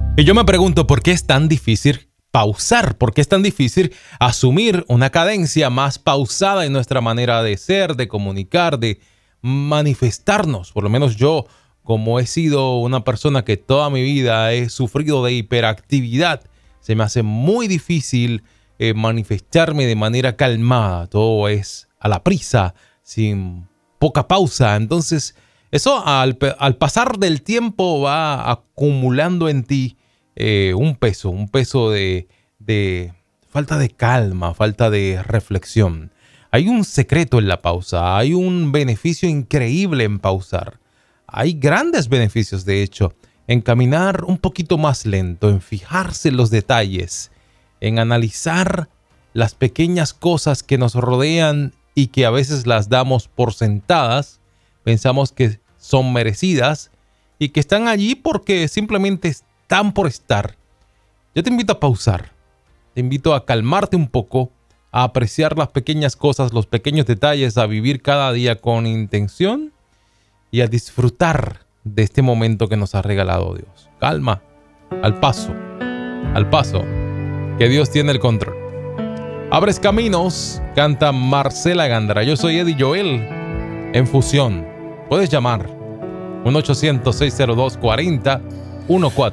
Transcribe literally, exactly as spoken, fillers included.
Y yo me pregunto por qué es tan difícil pausar, por qué es tan difícil asumir una cadencia más pausada en nuestra manera de ser, de comunicar, de manifestarnos. Por lo menos yo, como he sido una persona que toda mi vida he sufrido de hiperactividad, se me hace muy difícil eh, manifestarme de manera calmada. Todo es a la prisa, sin poca pausa. Entonces, eso al, al pasar del tiempo va acumulando en ti eh, un peso, un peso de, de falta de calma, falta de reflexión. Hay un secreto en la pausa, hay un beneficio increíble en pausar. Hay grandes beneficios, de hecho, en caminar un poquito más lento, en fijarse en los detalles, en analizar las pequeñas cosas que nos rodean y que a veces las damos por sentadas, pensamos que son merecidas y que están allí porque simplemente están por estar. Yo te invito a pausar, te invito a calmarte un poco, a apreciar las pequeñas cosas, los pequeños detalles, a vivir cada día con intención y a disfrutar de este momento que nos ha regalado Dios. Calma, al paso, al paso, que Dios tiene el control. Abres caminos, canta Marcela Gándara. Yo soy Eddie Joel, en Fusión. Puedes llamar uno ochocientos, seiscientos dos, cuarenta catorce.